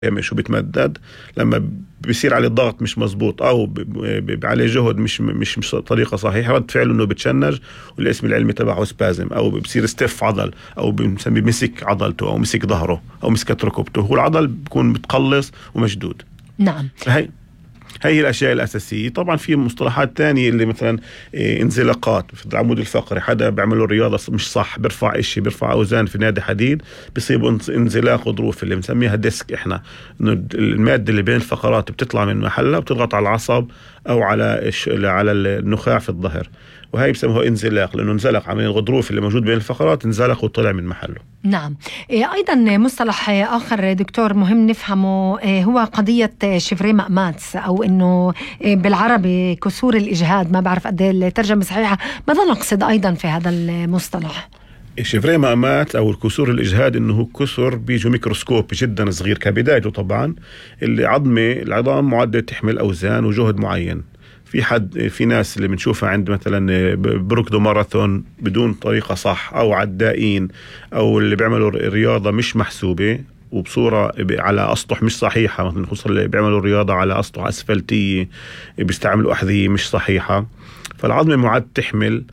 مش وبتمدد لما بيصير عليه الضغط مش مزبوط او عليه جهد مش طريقه صحيحه، رد فعله انه بتشنج، والاسم العلمي تبعه سبازم، او بصير ستيف عضل، او بنسميه مسك عضلته او مسك ظهره او مسكت ركبته، هو العضل بيكون متقلص ومشدود. نعم. هي الأشياء الأساسية. طبعا في مصطلحات تانية اللي مثلا انزلاقات في العمود الفقري، حدا بيعملوا رياضة مش صح، بيرفع أوزان في نادي حديد، بيصيب انزلاق غضروف اللي بنسميها ديسك. إحنا إنه المادة اللي بين الفقرات بتطلع من محلها وبتضغط على العصب أو على النخاع في الظهر، وهي بسموها انزلاق، لأنه انزلق عمليا الغضروف اللي موجود بين الفقرات، انزلق وطلع من محله. نعم. أيضا مصطلح آخر دكتور مهم نفهمه هو قضية شيفري مأماتس، أو إنه بالعربي كسور الإجهاد. ما بعرف قد ايه الترجمة صحيحة، ماذا نقصد أيضا في هذا المصطلح؟ شيفري مأمات أو الكسور الإجهاد إنه كسر بيجوا ميكروسكوبي جدا صغير كبدايته. طبعا العظام معدة تحمل أوزان وجهد معين. في ناس اللي بنشوفها عند مثلا بركضوا ماراثون بدون طريقة صح، أو عدائين، أو اللي بيعملوا رياضة مش محسوبة وبصورة على أسطح مش صحيحة، مثلا خصوصا اللي بيعملوا رياضة على أسطح أسفلتية بيستعملوا أحذية مش صحيحة. فالعظمة معد تحمل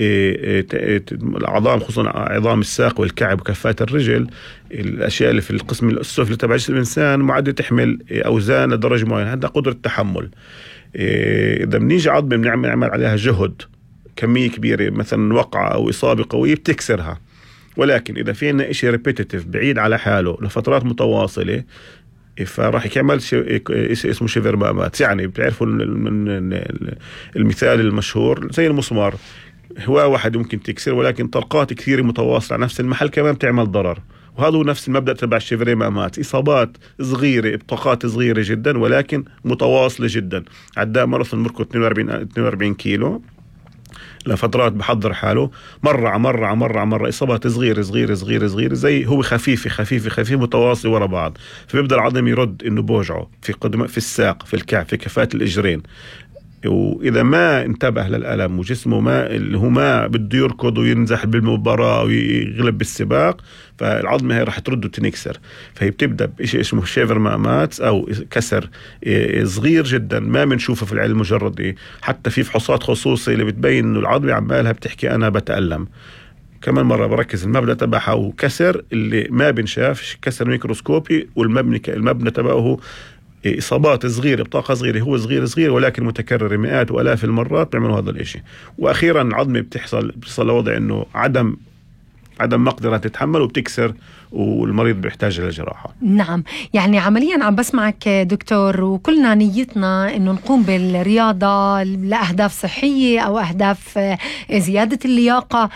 العظام، خصوصا عظام الساق والكعب وكفات الرجل، الأشياء اللي في القسم السفلي تبع جسم الإنسان معدة تحمل أوزان لدرجة معينة. هذا قدرة تحمل. إذا بنيجي عظمة بنعمل عليها جهد كمية كبيرة، مثلا وقعة أو إصابة قوية بتكسرها. ولكن إذا في عنا إشي ريبيتيتيف بعيد على حاله لفترات متواصلة، فراح يعمل اسمه شيفر مأمات. يعني بتعرفوا المثال المشهور زي المسمار، هو واحد ممكن تكسر، ولكن طلقات كثيرة متواصلة على نفس المحل كمان بتعمل ضرر. وهذا هو نفس المبدأ تبع الشيفري مأمات، إصابات صغيرة بطاقات صغيرة جدا ولكن متواصلة جدا. عداء ماراثون مركو 42 كيلو لفترات بحضر حاله مرة إصابات صغيرة زي هو خفيفة متواصلة ورا بعض، فبيبدأ العظم يرد إنه بوجعه في الساق، في الكعب، في كفات الإجرين. وإذا ما انتبه للألم وجسمه ما بده يركض وينزح بالمباراة ويغلب بالسباق، فالعظمة هي راح ترد وتنكسر. فهي بتبدأ بشيء اسمه شيفر مأمات أو كسر صغير جدا ما بنشوفه في العلم مجرد. حتى في فحوصات خصوصية اللي بتبين إنه العظمة عمالها بتحكي أنا بتألم. كمان مرة بركز المبنى تبعها وكسر اللي ما بنشافش، كسر ميكروسكوبي، المبنى تبعه إصابات صغيرة بطاقة صغيرة، هو صغير ولكن متكررة مئات وآلاف المرات بيعملوا هذا الإشي. وأخيرا العظمة بتصل لوضع إنه عدم مقدرة تتحمل وبتكسر، والمريض بيحتاج لجراحة. نعم. يعني عمليا عم بسمعك دكتور، وكلنا نيتنا إنه نقوم بالرياضة لأهداف صحية أو أهداف زيادة اللياقة.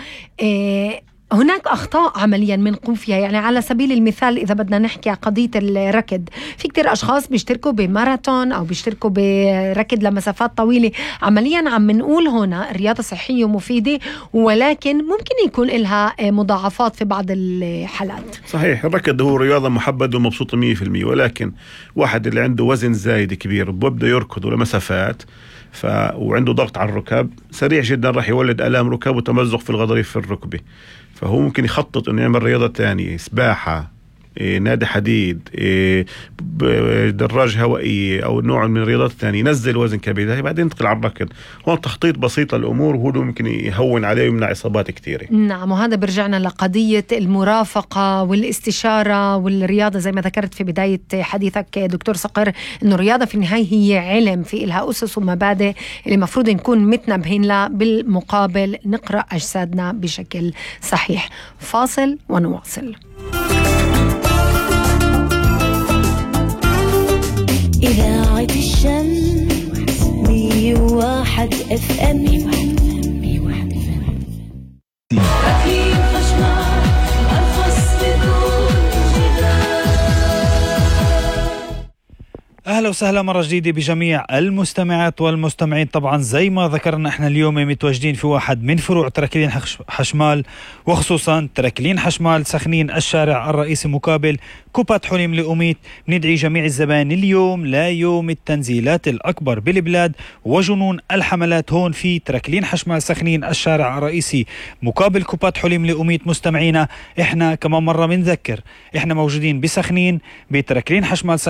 هناك أخطاء عمليا بنقوم فيها. يعني على سبيل المثال إذا بدنا نحكي عن قضية الركض، في كتير أشخاص بيشتركوا بماراثون أو بيشتركوا بركض لمسافات طويلة. عمليا عم نقول هنا الرياضة صحية ومفيدة، ولكن ممكن يكون لها مضاعفات في بعض الحالات. صحيح، الركض هو رياضة محببة ومبسوطة 100%، ولكن واحد اللي عنده وزن زايد كبير ببدأ يركض لمسافات وعنده ضغط على الركب سريع جدا، راح يولد آلام ركب وتمزق في الغضاريف في الركبة. فهو ممكن يخطط انه يعمل رياضة تانية، سباحة، نادي حديد، دراج هوائية، او نوع من الرياضات الثانية، ينزل وزن كبير بعدين ينتقل على الركض. هون تخطيط بسيط للأمور، وهو ممكن يهون عليه ويمنع إصابات كثيرة. نعم. وهذا برجعنا لقضية المرافقة والاستشارة والرياضة، زي ما ذكرت في بداية حديثك دكتور صقر، إنه الرياضة في النهاية هي علم، في إلها أسس ومبادئ اللي مفروض نكون متنبهين لها، بالمقابل نقرأ أجسادنا بشكل صحيح. فاصل ونواصل. إذاعة الشمس 101 FM. تكييف خشمة أرخص بدون جدال. أهلا وسهلا مرة جديدة بجميع المستمعات والمستمعين. طبعا زي ما ذكرنا احنا اليوم متواجدين في واحد من فروع تركلين حشمال، وخصوصا تركلين حشمال سخنين الشارع الرئيسي مقابل كوبات حليم لأميت. ندعي جميع الزبائن اليوم لا يوم التنزيلات الأكبر بالبلاد وجنون الحملات هون في تركلين حشمال سخنين الشارع الرئيسي مقابل كوبات حليم لأميت. مستمعينا احنا كمان مرة بنذكر احنا موجودين بسخنين بتركلين حشمال